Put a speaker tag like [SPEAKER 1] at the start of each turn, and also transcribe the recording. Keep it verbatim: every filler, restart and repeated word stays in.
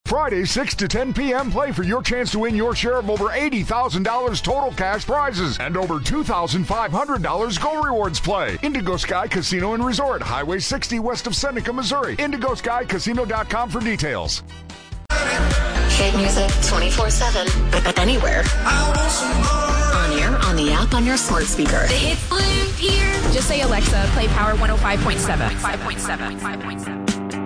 [SPEAKER 1] Friday, six to ten p.m., play for your chance to win your share of over eighty thousand dollars total cash prizes and over two thousand five hundred dollars Go Rewards play. Indigo Sky Casino and Resort, Highway sixty west of Seneca, Missouri. indigo sky casino dot com for details.
[SPEAKER 2] Hit music twenty-four seven, anywhere. On air, on the app, on your smart speaker.
[SPEAKER 3] The hits live here. Just say, Alexa, play Power one oh five point seven. five point seven. five point seven.